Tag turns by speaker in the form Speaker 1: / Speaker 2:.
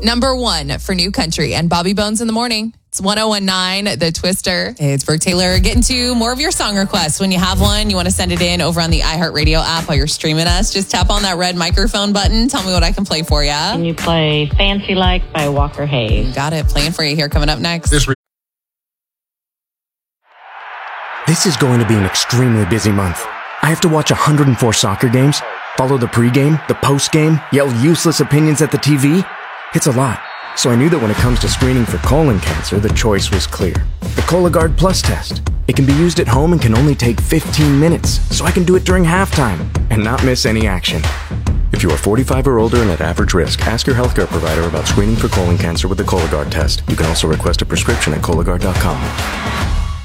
Speaker 1: Number 1 for New Country and Bobby Bones in the Morning. It's 1019, The Twister. Hey, it's Brooke Taylor. Getting to more of your song requests. When you have one, you want to send it in over on the iHeartRadio app while you're streaming us. Just tap on that red microphone button. Tell me what I can play for you.
Speaker 2: Can you play Fancy Like by Walker Hayes?
Speaker 1: Got it. Playing for you here coming up next.
Speaker 3: This is going to be an extremely busy month. I have to watch 104 soccer games, follow the pregame, the postgame, yell useless opinions at the TV. It's a lot. So I knew that when it comes to screening for colon cancer, the choice was clear. The Cologuard Plus test. It can be used at home and can only take 15 minutes, so I can do it during halftime and not miss any action. If you are 45 or older and at average risk, ask your healthcare provider about screening for colon cancer with the Cologuard test. You can also request a prescription at Cologuard.com.